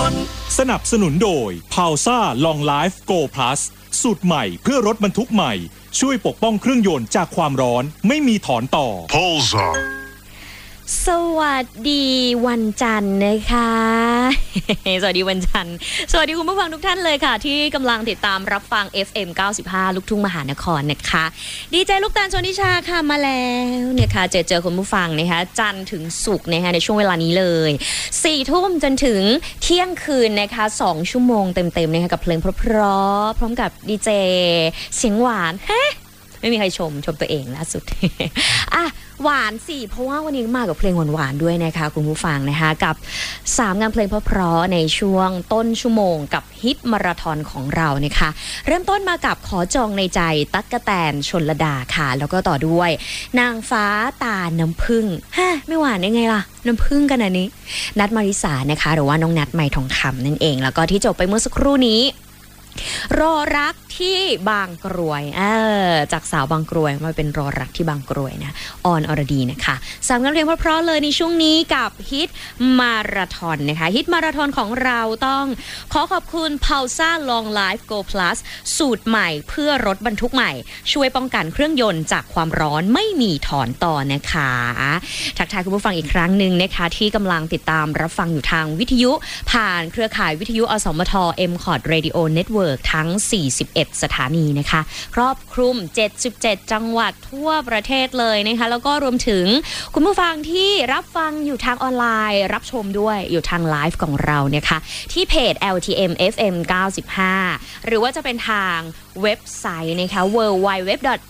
สนับสนุนโดย Pausa Long Life Go Plus สูตรใหม่เพื่อรถบรรทุกใหม่ช่วยปกป้องเครื่องยนต์จากความร้อนไม่มีถอนต่อ Pausa สวัสดีวันจันทร์นะคะ สวัสดีวันจันทร์สวัสดีคุณผู้ฟังทุกท่านเลยค่ะที่กำลังติดตามรับฟัง FM 95 ลูกทุ่งมหานครนะคะดีเจลูกตาลชนทิชาค่ะมาแล้วเนี่ยค่ะเจอคุณผู้ฟังนะคะจันทร์ถึงศุกร์นะคะในช่วงเวลานี้เลย4 ทุ่มจนถึงเที่ยงคืนนะคะ2 ชั่วโมงเต็มๆนะคะกับเพลงเพราะๆพร้อมกับดีเจเสียงหวานไม่มีใครชมตัวเองล่าสุด อ่ะหวานสิเพราะว่าวันนี้มากับเพลงหวานๆด้วยนะคะคุณผู้ฟังนะคะกับ3 งานเพลงเพราะๆในช่วงต้นชั่วโมงกับฮิตมาราธอนของเรานะคะเริ่มต้นมากับขอจองในใจตั๊กแตนชลดาค่ะแล้วก็ต่อด้วยนางฟ้าตาน้ำผึ้งไม่หวานได้ไงล่ะน้ำผึ้งกันอันนี้นัทมาริสานะคะหรือว่าน้องนัทไมทองคำนั่นเองแล้วก็ที่จบไปเมื่อสักครู่นี้รอรักที่บางกรวยจากสาวบางกรวยมาเป็นรอรักที่บางกรวยนะออนอรดีนะคะ3 งานเพลงเพราะๆเลยในช่วงนี้กับฮิตมาราธอนนะคะฮิตมาราธอนของเราต้องขอบคุณ Pausa Long Life Go Plus สูตรใหม่เพื่อรถบรรทุกใหม่ช่วยป้องกันเครื่องยนต์จากความร้อนไม่มีถอนต่อนะคะทักทายคุณผู้ฟังอีกครั้งหนึ่งนะคะที่กำลังติดตามรับฟังอยู่ทางวิทยุผ่านเครือข่ายวิทยุอสมท MCOT Radio Networkทั้ง41 สถานีนะคะครอบคลุม77 จังหวัดทั่วประเทศเลยนะคะแล้วก็รวมถึงคุณผู้ฟังที่รับฟังอยู่ทางออนไลน์รับชมด้วยอยู่ทางไลฟ์ของเราเนี่ยค่ะที่เพจ LTM FM 95หรือว่าจะเป็นทางเว็บไซต์นะคะ www